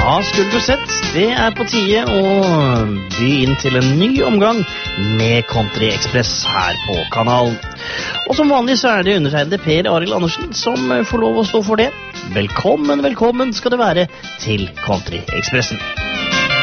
Hva skulle du sett? Det på tide å by inn til en ny omgang med Country Express her på kanalen. Og som vanlig så det undertegnede Per Arild Andersen som får lov å stå for det. Velkommen, velkommen skal det være til Country Expressen.